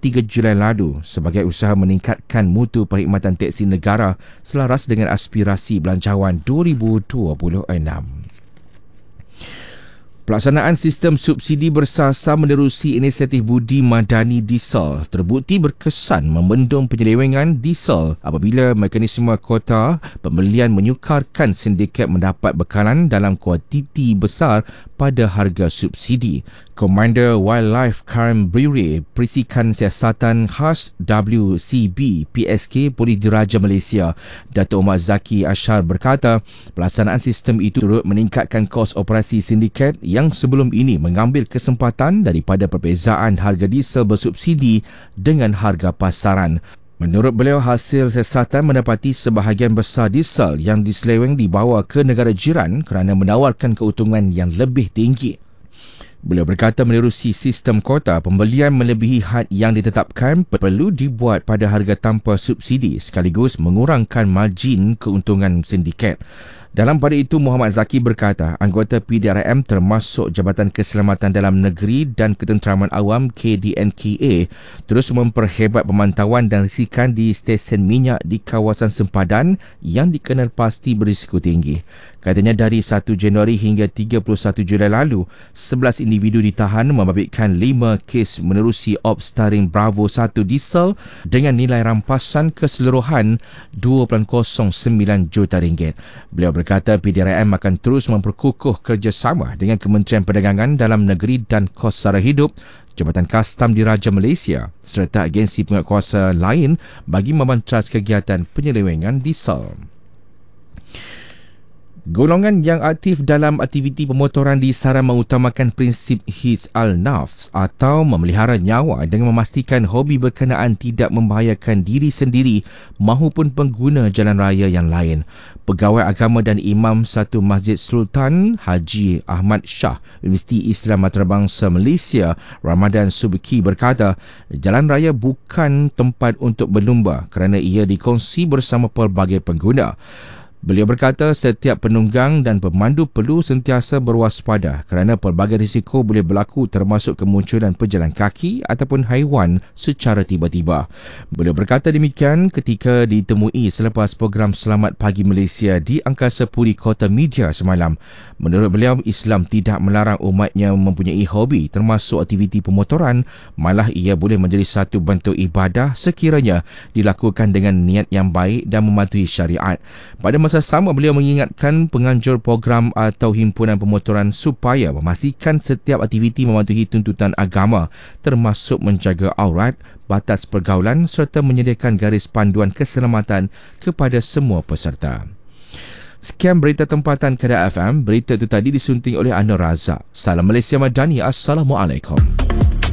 3 Julai lalu sebagai usaha meningkatkan mutu perkhidmatan teksi negara selaras dengan aspirasi Belanjawan 2026. Pelaksanaan sistem subsidi bersasar menerusi inisiatif Budi Madani Diesel terbukti berkesan membendung penyelewengan diesel apabila mekanisme kota pembelian menyukarkan sindiket mendapat bekalan dalam kuantiti besar pada harga subsidi. Komander Wildlife Crime Bureau Perisikan Siasatan Khas WCB PSK Polis Diraja Malaysia Dato' Omar Zaki Ashar berkata pelaksanaan sistem itu turut meningkatkan kos operasi sindiket yang sebelum ini mengambil kesempatan daripada perbezaan harga diesel bersubsidi dengan harga pasaran. Menurut beliau, hasil siasatan mendapati sebahagian besar diesel yang diseleweng dibawa ke negara jiran kerana menawarkan keuntungan yang lebih tinggi. Beliau berkata menerusi sistem kota, pembelian melebihi had yang ditetapkan perlu dibuat pada harga tanpa subsidi sekaligus mengurangkan margin keuntungan sindiket. Dalam pada itu, Muhammad Zaki berkata anggota PDRM termasuk Jabatan Keselamatan Dalam Negeri dan Ketenteraman Awam KDNKA terus memperhebat pemantauan dan risikan di stesen minyak di kawasan sempadan yang dikenal pasti berisiko tinggi. Katanya dari 1 Januari hingga 31 Julai lalu, 11 individu ditahan membabitkan 5 kes menerusi Ops Taring Bravo 1 diesel dengan nilai rampasan keseluruhan RM2.09 juta. Beliau berkata PDRM akan terus memperkukuh kerjasama dengan Kementerian Perdagangan Dalam Negeri dan Kos Sara Hidup, Jabatan Kastam Diraja Malaysia serta agensi penguatkuasa lain bagi membantras kegiatan penyelewengan diesel. Golongan yang aktif dalam aktiviti pemotoran disaran mengutamakan prinsip hifz al-nafs atau memelihara nyawa dengan memastikan hobi berkenaan tidak membahayakan diri sendiri mahupun pengguna jalan raya yang lain. Pegawai agama dan imam satu Masjid Sultan Haji Ahmad Shah Universiti Islam Antarabangsa Malaysia Ramadan Subki berkata jalan raya bukan tempat untuk berlumba kerana ia dikongsi bersama pelbagai pengguna. Beliau berkata setiap penunggang dan pemandu perlu sentiasa berwaspada kerana pelbagai risiko boleh berlaku termasuk kemunculan pejalan kaki ataupun haiwan secara tiba-tiba. Beliau berkata demikian ketika ditemui selepas program Selamat Pagi Malaysia di Angkasa Puri Kota Media semalam. Menurut beliau, Islam tidak melarang umatnya mempunyai hobi termasuk aktiviti pemotoran, malah ia boleh menjadi satu bentuk ibadah sekiranya dilakukan dengan niat yang baik dan mematuhi syariat. Pada masa sama, beliau mengingatkan penganjur program atau himpunan pemotoran supaya memastikan setiap aktiviti mematuhi tuntutan agama termasuk menjaga aurat, batas pergaulan serta menyediakan garis panduan keselamatan kepada semua peserta. Sekian berita tempatan Kedah FM. Berita itu tadi disunting oleh Anwar Razak. Salam Malaysia Madani. Assalamualaikum.